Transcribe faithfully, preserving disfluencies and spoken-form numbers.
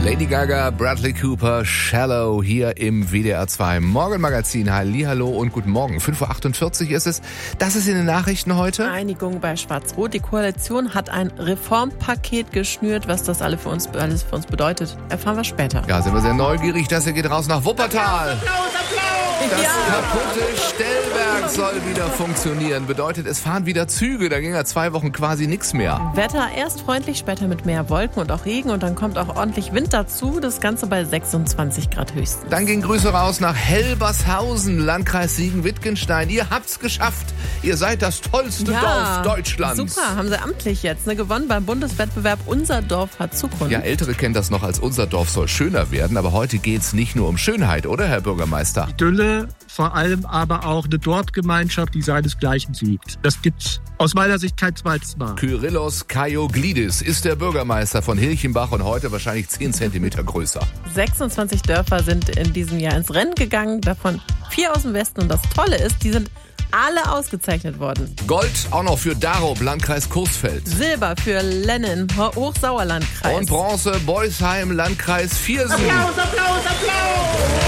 Lady Gaga, Bradley Cooper, Shallow hier im W D R zwei Morgenmagazin. Hallihallo und guten Morgen. fünf Uhr achtundvierzig ist es. Das ist in den Nachrichten heute. Einigung bei Schwarz-Rot. Die Koalition hat ein Reformpaket geschnürt. Was das alles für uns, alles für uns bedeutet, erfahren wir später. Ja, sind wir sehr neugierig. Das hier geht raus nach Wuppertal. Applaus, Applaus! Das ja. kaputte Stellwerk soll wieder funktionieren. Bedeutet, es fahren wieder Züge. Da ging ja zwei Wochen quasi nichts mehr. Wetter erst freundlich, später mit mehr Wolken und auch Regen. Und dann kommt auch ordentlich Wind dazu. Das Ganze bei sechsundzwanzig Grad höchstens. Dann gehen Grüße raus nach Helbershausen, Landkreis Siegen-Wittgenstein. Ihr habt's geschafft. Ihr seid das tollste ja, Dorf Deutschlands. Super, haben sie amtlich jetzt ne, gewonnen beim Bundeswettbewerb Unser Dorf hat Zukunft. Ja, Ältere kennen das noch als Unser Dorf soll schöner werden. Aber heute geht's nicht nur um Schönheit, oder, Herr Bürgermeister? Idylle, vor allem aber auch eine Dorfgemeinschaft, die seinesgleichen sucht. Das gibt's aus meiner Sicht kein zweites Mal. Kyrillos Kaioglidis ist der Bürgermeister von Hilchenbach und heute wahrscheinlich zehn Zentimeter größer. sechsundzwanzig Dörfer sind in diesem Jahr ins Rennen gegangen, davon vier aus dem Westen. Und das Tolle ist, die sind alle ausgezeichnet worden. Gold auch noch für Darob, Landkreis Coesfeld. Silber für Lennen, Hochsauerlandkreis. Und Bronze, Beusheim, Landkreis Viersen. Applaus, Applaus, Applaus!